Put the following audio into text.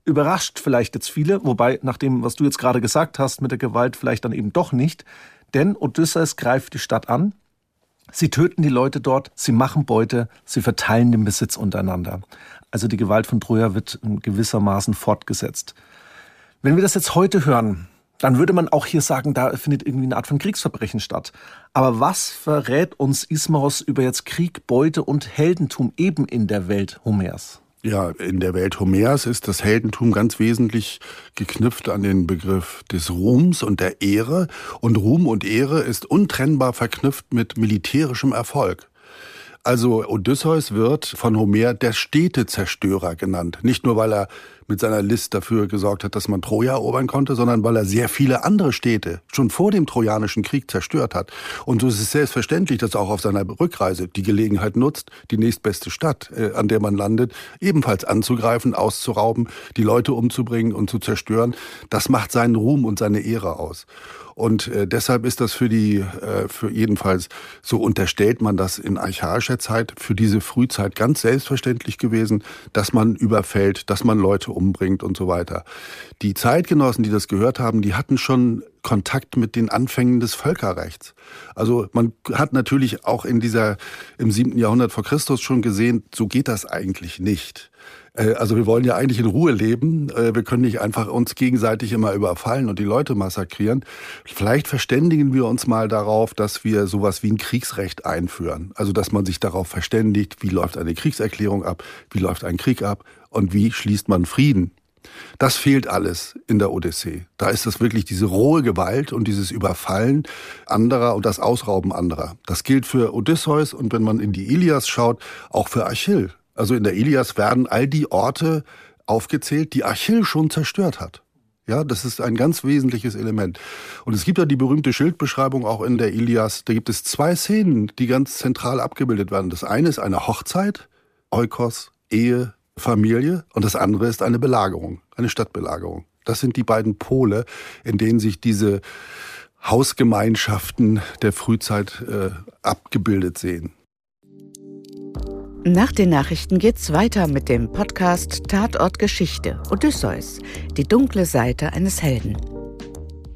überrascht vielleicht jetzt viele, wobei nach dem, was du jetzt gerade gesagt hast, mit der Gewalt vielleicht dann eben doch nicht. Denn Odysseus greift die Stadt an, sie töten die Leute dort, sie machen Beute, sie verteilen den Besitz untereinander. Also die Gewalt von Troja wird gewissermaßen fortgesetzt. Wenn wir das jetzt heute hören, dann würde man auch hier sagen, da findet irgendwie eine Art von Kriegsverbrechen statt. Aber was verrät uns Ismaros über jetzt Krieg, Beute und Heldentum eben in der Welt Homers? Ja, in der Welt Homers ist das Heldentum ganz wesentlich geknüpft an den Begriff des Ruhms und der Ehre. Und Ruhm und Ehre ist untrennbar verknüpft mit militärischem Erfolg. Also Odysseus wird von Homer der Städtezerstörer genannt. Nicht nur, weil er mit seiner List dafür gesorgt hat, dass man Troja erobern konnte, sondern weil er sehr viele andere Städte schon vor dem Trojanischen Krieg zerstört hat. Und so ist es selbstverständlich, dass er auch auf seiner Rückreise die Gelegenheit nutzt, die nächstbeste Stadt, an der man landet, ebenfalls anzugreifen, auszurauben, die Leute umzubringen und zu zerstören. Das macht seinen Ruhm und seine Ehre aus. Und deshalb ist das für jedenfalls, so unterstellt man das in archaischer Zeit, für diese Frühzeit ganz selbstverständlich gewesen, dass man überfällt, dass man Leute umbringt und so weiter. Die Zeitgenossen, die das gehört haben, die hatten schon Kontakt mit den Anfängen des Völkerrechts. Also man hat natürlich auch im 7. Jahrhundert vor Christus schon gesehen, so geht das eigentlich nicht. Also wir wollen ja eigentlich in Ruhe leben. Wir können nicht einfach uns gegenseitig immer überfallen und die Leute massakrieren. Vielleicht verständigen wir uns mal darauf, dass wir sowas wie ein Kriegsrecht einführen. Also dass man sich darauf verständigt, wie läuft eine Kriegserklärung ab, wie läuft ein Krieg ab und wie schließt man Frieden. Das fehlt alles in der Odyssee. Da ist das wirklich diese rohe Gewalt und dieses Überfallen anderer und das Ausrauben anderer. Das gilt für Odysseus und wenn man in die Ilias schaut, auch für Achill. Also in der Ilias werden all die Orte aufgezählt, die Achill schon zerstört hat. Ja, das ist ein ganz wesentliches Element. Und es gibt ja die berühmte Schildbeschreibung auch in der Ilias. Da gibt es 2 Szenen, die ganz zentral abgebildet werden. Das eine ist eine Hochzeit, Oikos, Ehe, Familie. Und das andere ist eine Belagerung, eine Stadtbelagerung. Das sind die beiden Pole, in denen sich diese Hausgemeinschaften der Frühzeit abgebildet sehen. Nach den Nachrichten geht's weiter mit dem Podcast Tatort Geschichte. Odysseus, die dunkle Seite eines Helden.